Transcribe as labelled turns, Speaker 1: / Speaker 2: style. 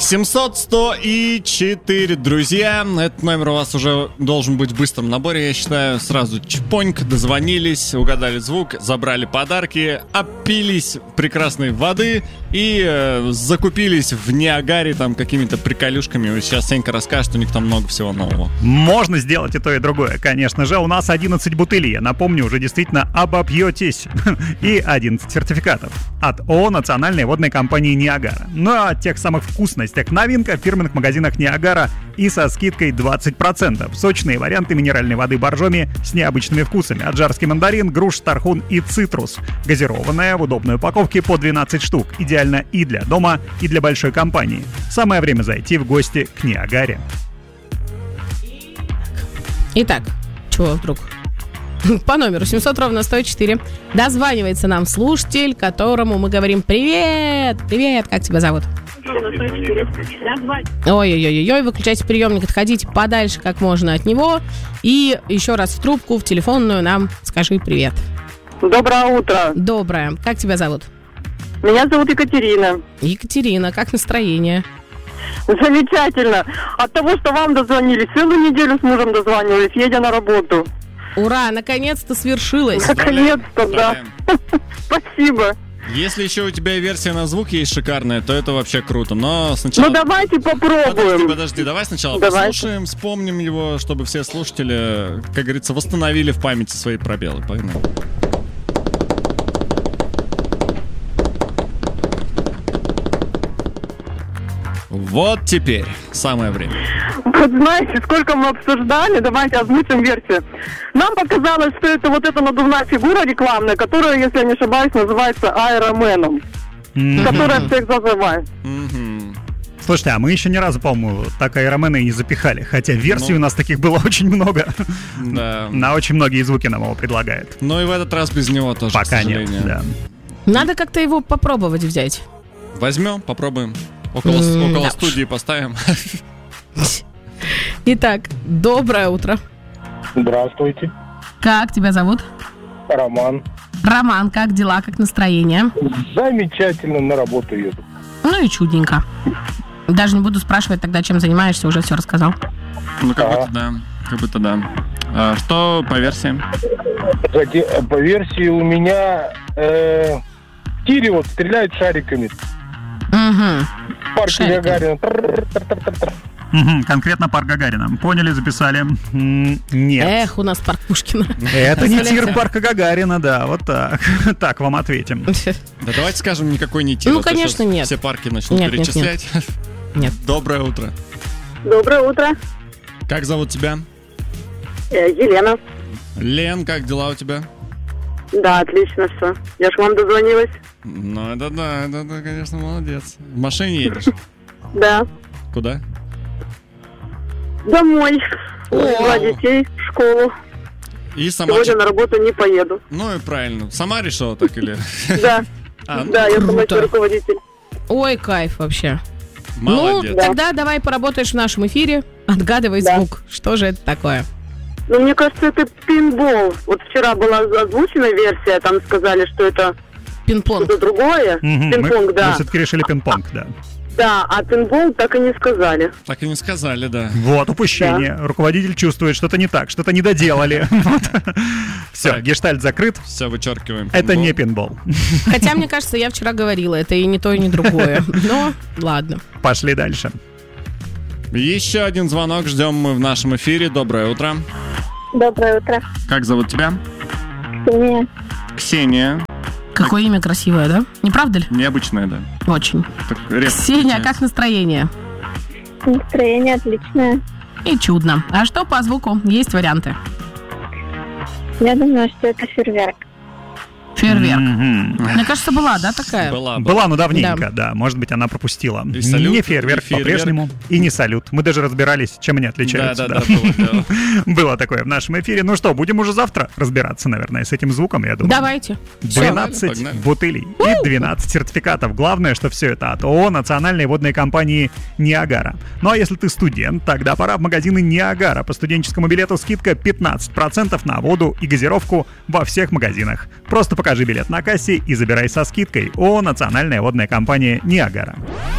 Speaker 1: 700, 100 и 4, друзья. Этот номер у вас уже должен быть в быстром наборе, я считаю. Сразу чпоньк, дозвонились, угадали звук, забрали подарки, опились прекрасной воды и закупились в Ниагаре там какими-то приколюшками. Сейчас Сенька расскажет, у них там много всего нового.
Speaker 2: Можно сделать и то, и другое. Конечно же, у нас 11 бутылей. Я напомню, уже действительно обопьетесь. И 11 сертификатов от ООО «Национальной водной компании Ниагара». Ну а тех самых вкусностях новинка в фирменных магазинах Ниагара и со скидкой 20%. Сочные варианты минеральной воды боржоми с необычными вкусами. Аджарский мандарин, груш, тархун и цитрус. Газированная в удобной упаковке по 12 штук. Идеально и для дома, и для большой компании. Самое время зайти в гости к Ниагаре.
Speaker 3: Итак, чего вдруг? По номеру 700-104 дозванивается нам слушатель, которому мы говорим «Привет! Привет! Как тебя зовут?» Ой-ой-ой, выключайте приемник, отходите подальше как можно от него. И еще раз в трубку, в телефонную нам скажи «Привет».
Speaker 4: Доброе утро.
Speaker 3: Доброе. Как тебя зовут?
Speaker 4: Меня зовут Екатерина.
Speaker 3: Екатерина, как настроение?
Speaker 4: Замечательно. От того, что вам дозвонились, целую неделю с мужем дозванивались, едя на работу.
Speaker 3: Ура, наконец-то свершилось.
Speaker 4: Наконец-то, да. Спасибо.
Speaker 1: Если еще у тебя версия на звук есть шикарная, то это вообще круто. Но сначала...
Speaker 4: Ну давайте попробуем.
Speaker 1: Подожди, давай сначала послушаем, вспомним его, чтобы все слушатели, как говорится, восстановили в памяти свои пробелы. Погнали. Вот теперь самое время.
Speaker 4: Вот знаете, сколько мы обсуждали, давайте озвучим версию. Нам показалось, что это вот эта надувная фигура рекламная, которая, если я не ошибаюсь, называется Айроменом, которая всех зазывает.
Speaker 2: Слушайте, а мы еще ни разу, по-моему, так Айромена и не запихали. Хотя версий у нас таких было очень много.
Speaker 1: Да.
Speaker 2: На очень многие звуки нам его предлагают.
Speaker 1: Но и в этот раз без него тоже,
Speaker 2: пока
Speaker 1: к сожалению.
Speaker 2: нет, да.
Speaker 3: Надо как-то его попробовать взять.
Speaker 1: Возьмем, попробуем. Около студии поставим.
Speaker 3: Итак, доброе утро.
Speaker 5: Здравствуйте.
Speaker 3: Как тебя зовут?
Speaker 5: Роман.
Speaker 3: Роман, как дела, как настроение?
Speaker 5: Замечательно, на работу еду.
Speaker 3: Ну и чудненько. Даже не буду спрашивать тогда, чем занимаешься, уже все рассказал.
Speaker 1: Ну, как будто да. А что по версиям?
Speaker 5: По версии у меня тири вот стреляют шариками. Парк Гагарина.
Speaker 2: Конкретно парк Гагарина. Поняли, записали. Нет.
Speaker 3: Эх, у нас парк Пушкина.
Speaker 2: Это не тир парка Гагарина, да, вот так. Так вам ответим.
Speaker 1: Да давайте скажем, никакой не тир.
Speaker 3: Ну, конечно, нет.
Speaker 1: Все парки начнут перечислять.
Speaker 3: Нет.
Speaker 1: Доброе утро.
Speaker 4: Доброе утро.
Speaker 1: Как зовут тебя?
Speaker 4: Елена.
Speaker 1: Лен, как дела у тебя?
Speaker 4: Да, отлично все. Я ж к вам дозвонилась.
Speaker 1: Ну, это да, конечно, молодец. В машине едешь?
Speaker 4: Да.
Speaker 1: Куда?
Speaker 4: Домой. Два детей в школу.
Speaker 1: И сама...
Speaker 4: Сегодня на работу не поеду.
Speaker 1: Ну и правильно. Сама решила так или...
Speaker 4: Да. Да, я помощник руководитель.
Speaker 3: Ой, кайф вообще.
Speaker 1: Молодец.
Speaker 3: Ну, тогда давай поработаешь в нашем эфире. Отгадывай звук. Что же это такое?
Speaker 4: Ну, мне кажется, это пинбол. Вот вчера была озвучена версия, там сказали, что это
Speaker 3: пинг-понг.
Speaker 4: Что-то другое. Пинг-понг, да.
Speaker 2: Мы все-таки решили пинг-понг, да.
Speaker 4: Да, а пинбол так и не сказали.
Speaker 1: Так и не сказали, да.
Speaker 2: Вот, упущение. Да. Руководитель чувствует, что-то не так, что-то не доделали. Все, гештальт закрыт.
Speaker 1: Все, вычеркиваем.
Speaker 2: Это не пинбол.
Speaker 3: Хотя, мне кажется, я вчера говорила, это и не то, и не другое. Но ладно.
Speaker 2: Пошли дальше.
Speaker 1: Еще один звонок ждем мы в нашем эфире. Доброе утро.
Speaker 6: Доброе утро.
Speaker 1: Как зовут тебя?
Speaker 6: Ксения.
Speaker 1: Ксения.
Speaker 3: Какое имя красивое, да? Не правда ли?
Speaker 1: Необычное, да.
Speaker 3: Очень. Ксения, как настроение?
Speaker 6: Настроение отличное.
Speaker 3: И чудно. А что по звуку? Есть варианты?
Speaker 6: Я думаю, что это фейерверк.
Speaker 3: Фейерверк. Мне кажется, была, да, такая?
Speaker 2: Была, но давненько, да. Может быть, она пропустила.
Speaker 1: Салют,
Speaker 2: не фейерверк по-прежнему, и не салют. Мы даже разбирались, чем они отличаются.
Speaker 1: Да.
Speaker 2: Было такое в нашем эфире. Ну что, будем уже завтра разбираться, наверное, с этим звуком, я думаю.
Speaker 3: Давайте.
Speaker 2: 12 бутылей и 12 сертификатов. Главное, что все это от ООО «Национальной водной компании Ниагара». Ну а если ты студент, тогда пора в магазины Ниагара. По студенческому билету скидка 15% на воду и газировку во всех магазинах. Просто покажи билет на кассе и забирай со скидкой. ООО «Национальная водная компания Ниагара».